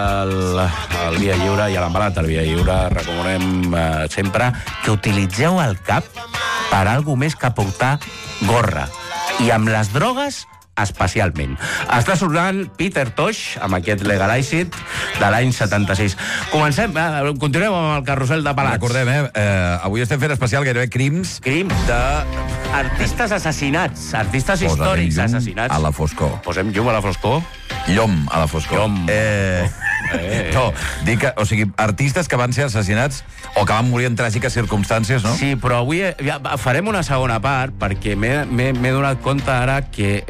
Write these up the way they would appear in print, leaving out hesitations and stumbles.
al Via Lliure i a l'embalat del Via Lliure recomanem sempre que utilitzeu el cap per alguna més que portar gorra. I amb les drogues, especialment. Està sonant Peter Tosh amb aquest Legalize It de l'any 76. Continuem amb el carrusel de pelats. Recordem, avui estem fent especial gairebé crims de artistes assassinats, artistes històrics assassinats. A la foscor. Posem llum a la foscor. Llom a la foscor. Llom. No, dic que, o sigui, artistes que van ser assassinats o que van morir en tràgiques circumstàncies, no? Sí, però avui farem una segona part perquè m'he donat compte ara que...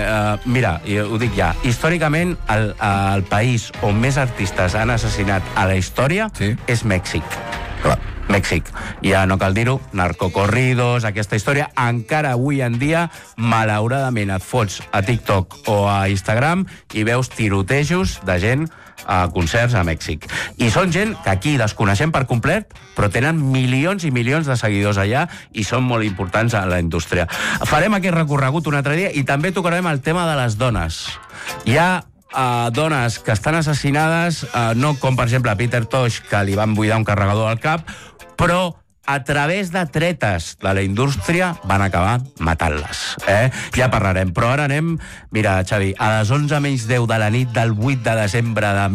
mira, ho dic ja, històricament el país on més artistes han assassinat a la història és Mèxic. Clar. Mèxic. Ja no cal dir-ho, narcocorridos, aquesta història, encara avui en dia, malauradament, et fots a TikTok o a Instagram i veus tirotejos de gent a concerts a Mèxic. I són gent que aquí desconeixem per complet, però tenen milions i milions de seguidors allà i són molt importants a la indústria. Farem aquest recorregut un altre dia i també tocarem el tema de les dones. Hi ha dones que estan assassinades, no com per exemple Peter Tosh, que li van buidar un carregador al cap, però a través de tretes de la indústria van acabar matant-les. Ja parlarem, però ara anem... Mira, Xavi, a les 11:10 de la nit del 8 de desembre de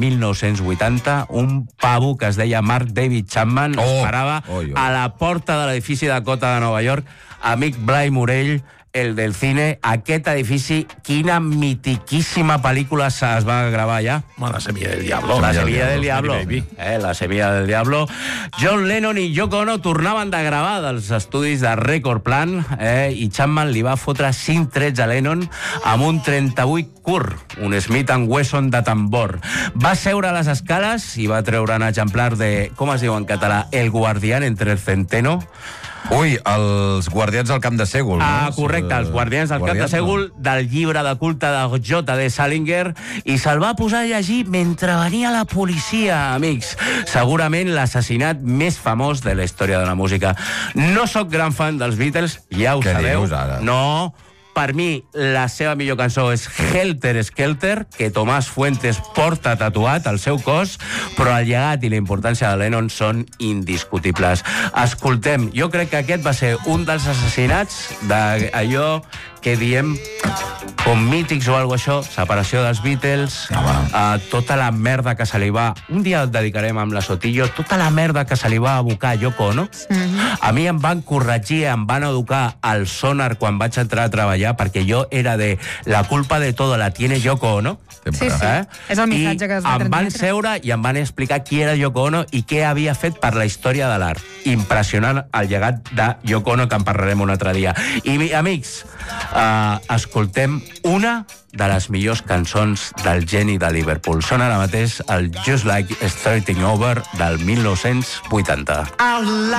1980, un pavo que es deia Mark David Chapman esperava a la porta de l'edifici Dakota de Nova York, amic Blai Morell, el del cine, aquest edifici, quina mitiquíssima pel·lícula es va gravar allà? La Semilla del Diablo. La Semilla del Diablo. La Semilla del Diablo. John Lennon i Yoko Ono tornaven de gravar dels estudis de Record Plant i Chapman li va fotre 5 trets a Lennon amb un 38 curt, un Smith & Wesson de tambor. Va seure a les escales i va treure un exemplar de, com es diu en català, El guardián entre el centeno. Ui, els guardians del camp de Ségol. Correcte, els guardians del camp de Ségol, del llibre de culte de J.D. Salinger, i se'l va posar a llegir mentre venia la policia, amics. Segurament l'assassinat més famós de la història de la música. No sóc gran fan dels Beatles, ja ho sabeu. Què dius ara? No, per mi la seva millor cançó és Helter Skelter, que Tomàs Fuentes porta tatuat al seu cos, però el llegat i la importància de Lennon són indiscutibles. Escoltem, jo crec que aquest va ser un dels assassinats d'allò que diem com mítics o alguna cosa, això, separació dels Beatles, tota la merda que se li va... Un dia el dedicarem amb la Sotillo, tota la merda que se li va abocar a Yoko Ono. A mi em van corregir, em van educar al Sonar quan vaig entrar a treballar, perquè jo era de la culpa de todo la tiene Yoko Ono. Sí, sí. És el missatge que es va transmetre. I em van seure i em van explicar qui era Yoko Ono i què havia fet per la història de l'art. Impressionant el llegat de Yoko Ono, que en parlarem un altre dia. I, amics, escoltem una de les millors cançons del geni de Liverpool. Són ara mateix el Just Like Starting Over del 1980.